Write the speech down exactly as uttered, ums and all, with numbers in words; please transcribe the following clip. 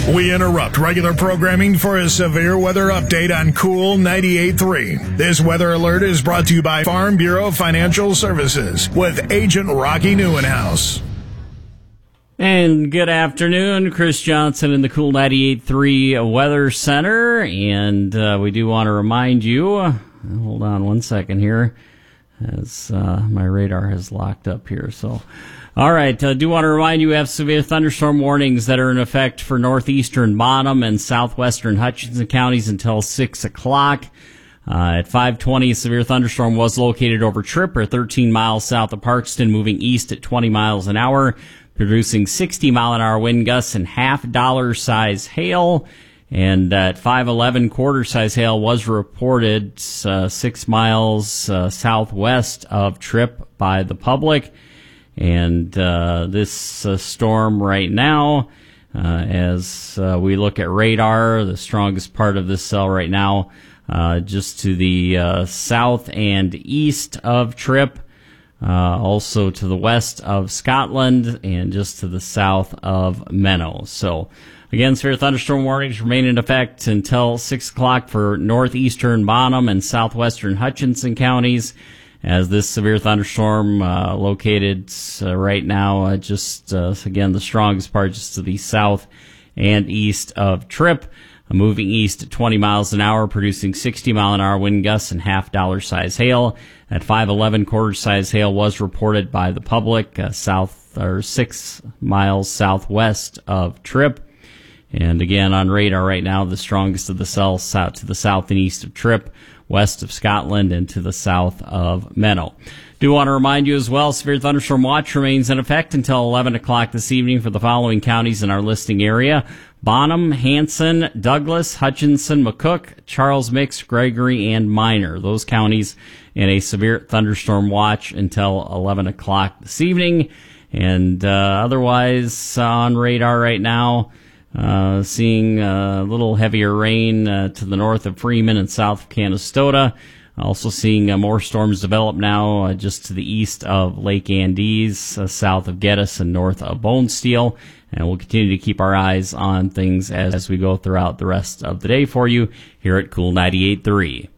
We interrupt regular programming for a severe weather update on Cool ninety-eight point three. This weather alert is brought to you by Farm Bureau Financial Services with Agent Rocky Neuenhouse. And good afternoon, Chris Johnson in the Cool ninety-eight point three Weather Center. And uh, we do want to remind you, uh, hold on one second here, as uh, my radar has locked up here. So, all right, I uh, do want to remind you we have severe thunderstorm warnings that are in effect for northeastern Bonham and southwestern Hutchinson counties until six o'clock. Uh, at five twenty, a severe thunderstorm was located over Tripper, thirteen miles south of Parkston, moving east at twenty miles an hour, producing sixty mile an hour wind gusts and half dollar size hail. And at five eleven, quarter size hail was reported uh, six miles uh, southwest of Tripp by the public. And uh, this uh, storm right now, uh, as uh, we look at radar, the strongest part of this cell right now, uh, just to the uh, south and east of Tripp, uh, also to the west of Scotland, and just to the south of Menno. So, again, severe thunderstorm warnings remain in effect until six o'clock for northeastern Bonham and southwestern Hutchinson counties, as this severe thunderstorm uh, located uh, right now, uh, just, uh, again, the strongest part just to the south and east of Tripp, uh, moving east at twenty miles an hour, producing sixty mile an hour wind gusts and half dollar size hail. At five eleven, quarter size hail was reported by the public, uh, south or six miles southwest of Tripp. And again, on radar right now, the strongest of the cells south to the south and east of Tripp, west of Scotland, and to the south of Menno. Do want to remind you as well, severe thunderstorm watch remains in effect until eleven o'clock this evening for the following counties in our listing area: Bonham, Hanson, Douglas, Hutchinson, McCook, Charles Mix, Gregory, and Minor. Those counties in a severe thunderstorm watch until eleven o'clock this evening. And uh, otherwise, on radar right now, Uh, seeing a little heavier rain uh, to the north of Freeman and south of Canastota. Also seeing uh, more storms develop now uh, just to the east of Lake Andes, uh, south of Geddes, and north of Bonesteel. And we'll continue to keep our eyes on things as, as we go throughout the rest of the day for you here at Cool ninety-eight point three.